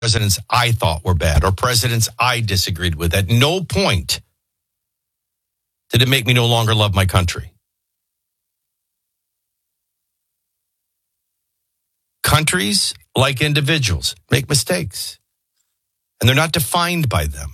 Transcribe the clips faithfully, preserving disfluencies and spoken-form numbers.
presidents I thought were bad or presidents I disagreed with. At no point did it make me no longer love my country. Countries, like individuals, make mistakes, and they're not defined by them.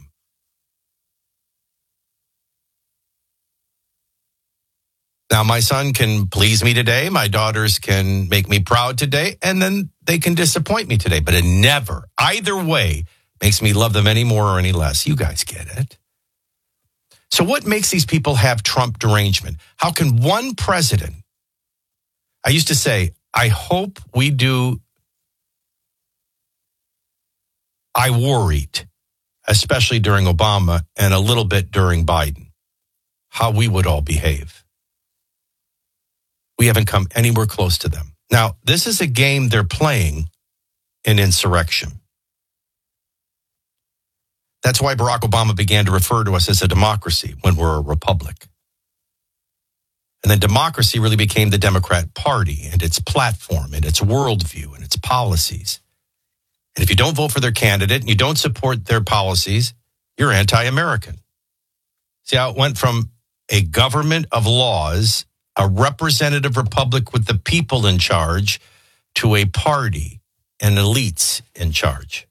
Now, my son can please me today. My daughters can make me proud today, and then they can disappoint me today. But it never, either way, makes me love them any more or any less. You guys get it. So what makes these people have Trump derangement? How can one president, I used to say, I hope we do, I worried, especially during Obama and a little bit during Biden, how we would all behave. We haven't come anywhere close to them. Now, this is a game they're playing in insurrection. That's why Barack Obama began to refer to us as a democracy when we're a republic. And then democracy really became the Democrat Party and its platform and its worldview and its policies. And if you don't vote for their candidate and you don't support their policies, you're anti-American. See how it went from a government of laws, a representative republic with the people in charge, to a party and elites in charge.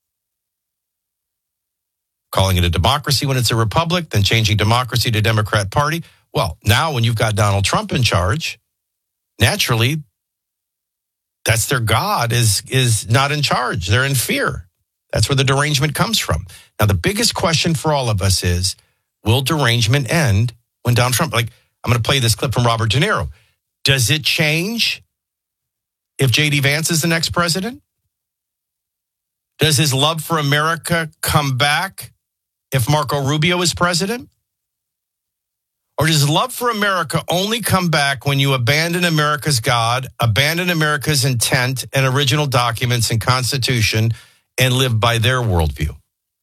Calling it a democracy when it's a republic, then changing democracy to Democrat Party. Well, now when you've got Donald Trump in charge, naturally, that's their God is, is not in charge. They're in fear. That's where the derangement comes from. Now, the biggest question for all of us is, will derangement end when Donald Trump, like, I'm going to play this clip from Robert De Niro. Does it change if J D Vance is the next president? Does his love for America come back if Marco Rubio is president? Or does love for America only come back when you abandon America's God, abandon America's intent and original documents and Constitution, and live by their worldview?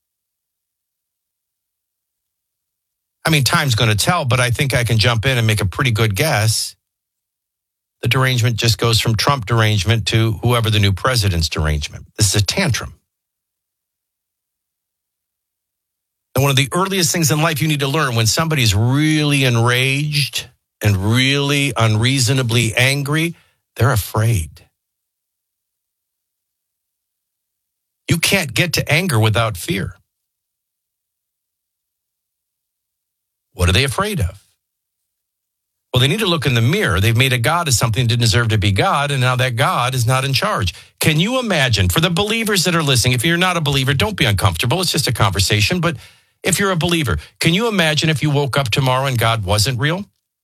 I mean, time's going to tell, but I think I can jump in and make a pretty good guess. The derangement just goes from Trump derangement to whoever the new president's derangement. This is a tantrum. And one of the earliest things in life you need to learn when somebody's really enraged and really unreasonably angry, they're afraid. You can't get to anger without fear. What are they afraid of? Well, they need to look in the mirror. They've made a God of something that didn't deserve to be God, and now that God is not in charge. Can you imagine, for the believers that are listening, if you're not a believer, don't be uncomfortable. It's just a conversation. But if you're a believer, can you imagine if you woke up tomorrow and God wasn't real?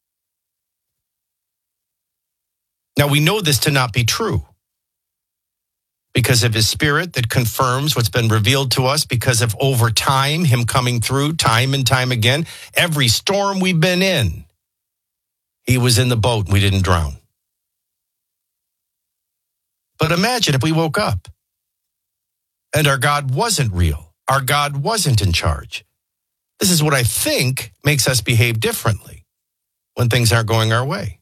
Now, we know this to not be true because of his spirit that confirms what's been revealed to us, because of over time, him coming through time and time again. Every storm we've been in, he was in the boat and we didn't drown. But imagine if we woke up and our God wasn't real. Our God wasn't in charge. This is what I think makes us behave differently when things aren't going our way.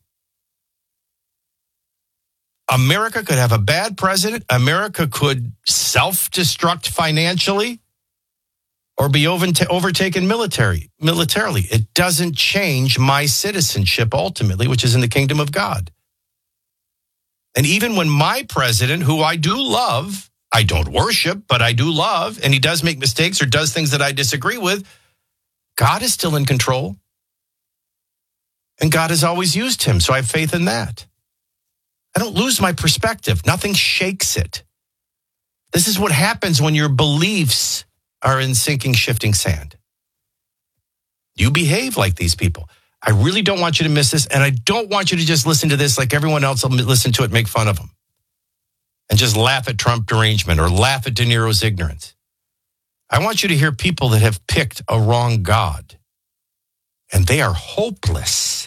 America could have a bad president. America could self-destruct financially or be overtaken military, militarily. It doesn't change my citizenship ultimately, which is in the kingdom of God. And even when my president, who I do love, I don't worship, but I do love, and he does make mistakes or does things that I disagree with, God is still in control. And God has always used him, so I have faith in that. I don't lose my perspective. Nothing shakes it. This is what happens when your beliefs are in sinking, shifting sand. You behave like these people. I really don't want you to miss this, and I don't want you to just listen to this like everyone else will listen to it and make fun of them. And just laugh at Trump derangement or laugh at De Niro's ignorance. I want you to hear people that have picked a wrong God, and they are hopeless.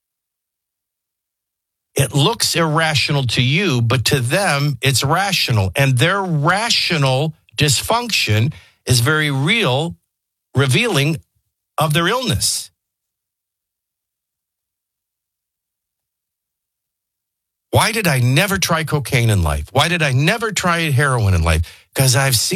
It looks irrational to you, but to them, it's rational. And their rational dysfunction is very real, revealing of their illness. Why did I never try cocaine in life? Why did I never try heroin in life? Because I've seen